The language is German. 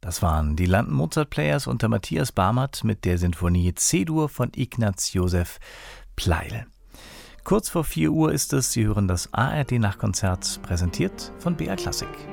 Das waren die London Mozart Players unter Matthias Barmert mit der Sinfonie C-Dur von Ignaz Joseph Pleyel. Kurz vor 4 Uhr ist es. Sie hören das ARD Nachtkonzert, präsentiert von BR Classic.